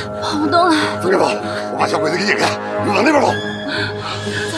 跑不动了。 分开跑，我把小鬼子给引开，你们往那边跑。